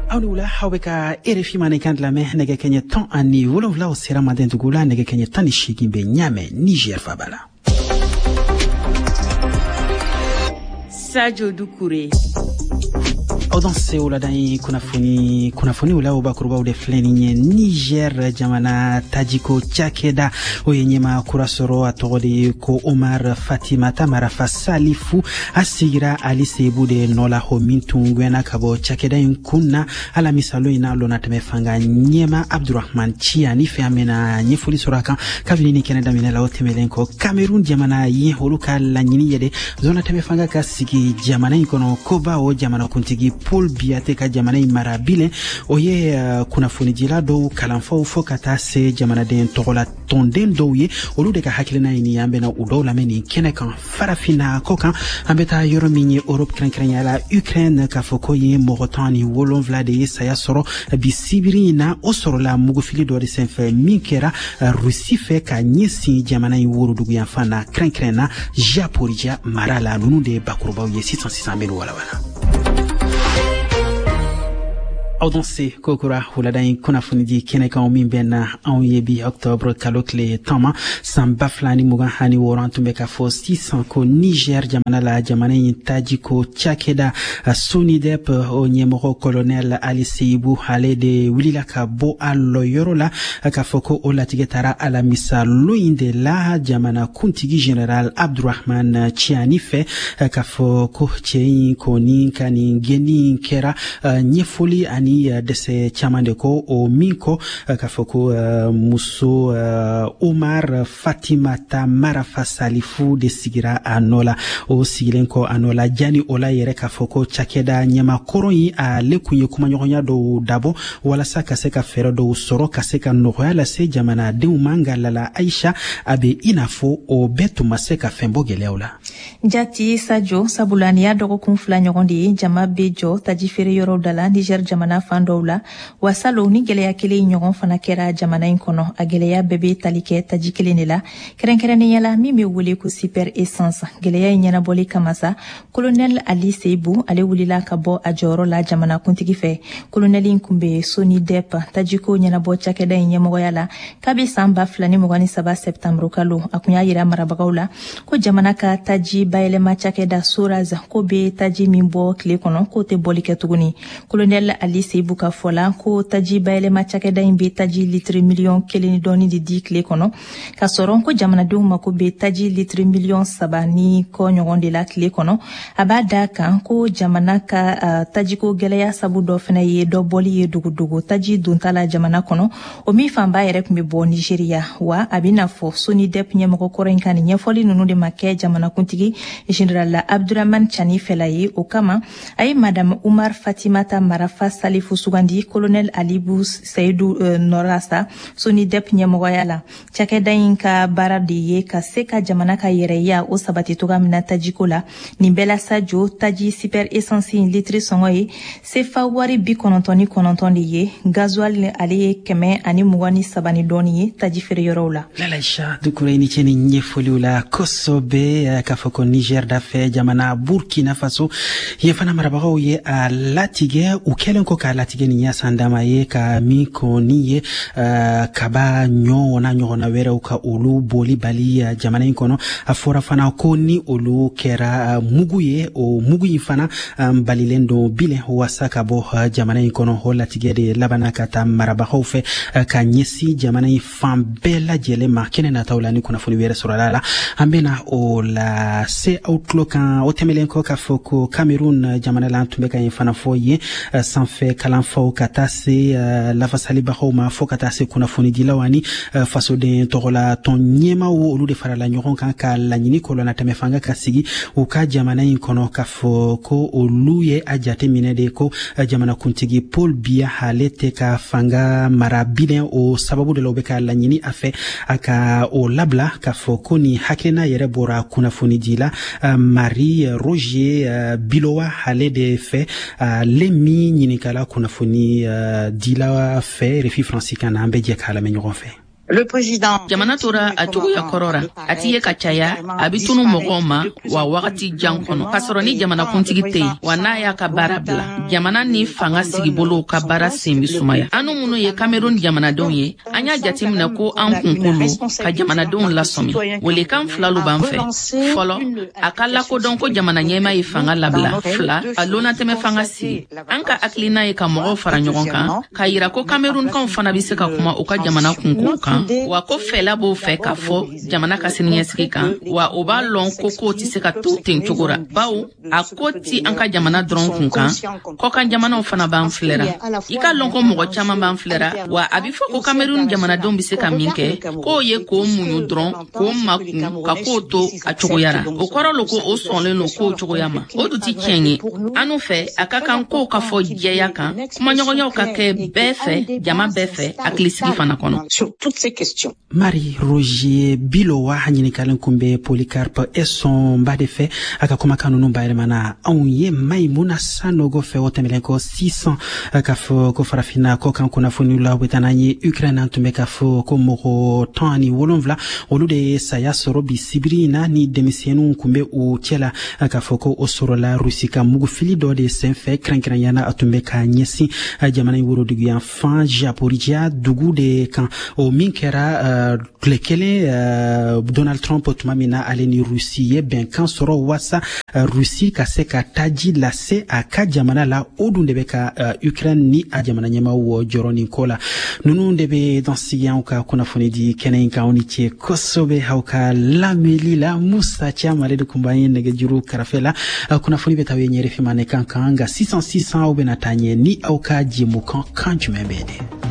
Aunula haweka RFI manekan la me nege kenye tan ani wolonvla o sera maden dugula nege kenye tan ishikimbe nyame Niger fabala. Sadio Doucouré. Audanse ula dai kunafuni ula ubakuruba ude fleni nye Niger jamana tajiko chakeda oyenyema kurasoro atogodi ko Omar Fatimata Marafa Salifu asigira alisebu de nola ho mintungwena kabo chakeda yunkuna ala misalo ina lona temefanga nyema Abdurrahman Chiani fe amena nyefuli soraka kavilini Canada minela otemelenko Cameroon jamana ye holuka la nyini yede zona temefanga kasigi jamana ikono koba o jamana kuntigi Paul Biate ka jamana marabile oye kunafuni jila do kalanfo fokata se jamana den togola tonden doye olude ka hakilina ini yambe na udola meni kene kan farafina kokan ambeta yorominye Europe krenkren la Ukraine ka fokoye Morotani wolonvla de saya soro bisibirina osoro la mugufili do senfe minkera Russie fe ka nyesi jamana iwuru dugu yafana krenkrena japorija marala nunude bakuruba ye 600 menu wala. Audanse kokura huladain kunafunidi keneka omimbena yebi octobre kalokle tama sambaflani mugahani worantumeka fo 600 ko Niger jamana la jamana intajiko chakeda Sonidep onyemoro colonel Ali Seibu halede wilila ka bo allo yorola ka foko olatigetara ala misa loinde la jamana kuntigi general Abdurrahman Chiani fe ka foko chein koni kani geni kera nyefoli ani dese chamande ko o minko kafoko muso Omar Fatimata Marafa Salifu de sigira anola o sigilenko anola jani ola yere kafoko chakeda nyama koroni a lekunye kumanyonya do dabo wala saka seka fero do soro kaseka noya se jamana de umanga lala Aisha abe inafo o betu maseka fembo geleola jati Sadio sabulani ya dogo kumfula nyogondi jama bejo tajifere yoro dala Niger jamana fandoula wasalo ni geleya kele nyogon fana kera jamana inkono ageleya bebe talike tajikelenela kerenkerene yala mimi wule ku super essence geleya nyana boli kamasa colonel Ali Seibu ale wulila kabo ajoro la jamana kuntigi fe colonel inkumbe Sonidep tajiko nyana bo chakeda nyemo yala kabi samba flani mogani 7 septembre kalo akunya yira marabagaula ko jamana ka taji bayle ma chakeda suraza ko be taji mimbo kle kono ko te boli ketuguni colonel Ali Seibu ka fola ko taji bayle ma chakeda imbe taji litre million keleni doni di dikle kono ka soron ko jamana de mako be taji litre million sabani ko nyogonde la kle kono abada kan ko jamana ka taji ko geleya sabu do fena ye do boli ye dugu taji duntala jamana kono o mi famba yere kumbe bo Nigeria wa abina fo Sonidep nyemako korenkani nyefoli nunu de make jamana kuntigi general Abdurrahman Chiani felaye o kama ay madame Omar Fatimata Marafa Salifu sugandi colonel Alibu Seydou Norasa Sonidep nyemoyala chakeda inka baradi ye ka seka jamana ka yereya o sabati toga mina tajikola nimbela Sadio taji super essentiel litre songoye sefa wari bi konontoni ye gasoil ali keme ani mugani sabani doni ye taji fere yorola Lalaisha Doucouré ni cheni nyefoli ula Kosobe kafoko Niger dafe jamana Burkina Faso yefana marabago ye a latige ukelenko ka latige ni sandama ye ka miko niye kaba nyo na wera uka ulu boli bali jamana inkono afora fana ko ni ulu kera muguye o muguyi fana balilendo bile wasaka bo jamana inkono hola tigede labana kata marabaho fe ka nyesi jamana fambela jele makene na taulani kuna funi wera sorala ambena o la se outlook o temelenko ka foko Cameroon jamana la tumbeka infana foye sanfe kalanfo katase la fasali bahoma fo katase kuna funi dilawani faso de togola tonyema wo olu de farala nyoron kan ka la nyini ko na temefanga kasigi o ka jamana inkono ka foko oluye ajate minede ko jamana kuntigi Paul Bia halete ka fanga marabile o sababu de lobeka la nyini afe aka o labla ka foko ni hakena yere bora kuna funi dila Marie Roger Bilowa halede fe lemi nyini kala kuna funi dila fe refi francais kana ambeje kala menyo fe jamana tora a cogoya kɔrɔra a t'i ye ka caya a bi tunu mɔgɔw ma wa wagati jan kɔnɔ k'a sɔrɔ ni jamana kuntigi tɛ yen wa n'a y'a ka baara bila jamana ni fanga sigibolow ka baara sen bi sumaya anu minnu ye Cameroun jamanadenw ye an y'a jateminɛ ko an kunkolo ka jamanadenw lasɔmi welekan filalu b'an fɛ fɔlɔ a ka lakodɔn ko jamana ɲɛma ye fanga labila fila a lonatɛmɛ fanga sigi an ka hakilina ye ka mɔgɔw fara ɲɔgɔn kan k'a yira ko Camerounkaw fana bi se ka kuma u ka jamana kunkow kan wa ko fɛla b'o fɛ k'a fɔ jamana ka siniɲɛsigi kan wa o b'a lɔn ko kow tɛ se ka to ten cogo ra bawo a ko ti an ka jamana dɔrɔn kun kan kɔkan jamanaw fana b'an filɛra i ka lɔn ko mɔgɔ caman b'an filɛra wa a bi fɔ ko Cameroun jamanadenw bi se ka min kɛ k'o ye k'o muɲu dɔrɔn k'o makun ka kow to a cogoyara o kɔrɔ lo ko o sɔnlen lo kow cogoya ma o dun ti tiɲɛ ye anu fɛ a ka kan kow ka fɔ jɛya kan kumaɲɔgɔnyaw ka kɛ bɛɛ fɛ jama bɛɛ fɛ hakilisigi fana kɔnɔ. Marie-Roger Bilowa ɲinikalen kun bɛ Polycarpe Esson ba de fɛ a ka kumakan ninnu bayɛlɛmana anw ye Maimuna Sanogo fɛ o tɛmɛlen kɔ 600 k'a fɔ ko farafinna kɔkan kunnafoniw la u bɛ taa n'an ye Ukraine tun bɛ k'a fɔ ko mɔgɔ 17 olu de ye saya sɔrɔ bi sibiri in na ni denmisɛnninw kun bɛ o cɛ la k'a fɔ ko o sɔrɔla Rusi ka mugufili dɔ de senfɛ kɛrɛnkɛrɛnyana a tun bɛ ka ɲɛsin jamana in woroduguyan fan Zaporizhia dugu de kan o min kɛra tile kelen Donald Trump tuma min na ale ni Rusi ye bɛnkan sɔrɔ wasa Rusi ka se ka taji lase a ka jamana la o dun de bɛ ka Ukraine ni a jamana ɲɛmaaw jɔrɔ nin ko la ninnu de bɛ dɔnsigi anw ka kunnafoni di kɛnɛ in kan aw ni ce kosɛbɛ aw ka lamɛnli la Musa Camale de kun b'an ye nɛgɛjuru kɛrɛfɛ la kunnafoni bɛ taa ye ɲɛrɛfima ne kan nka 600 aw bɛna taa ɲɛ ni aw ka jɛmukan kan jumɛn bɛ de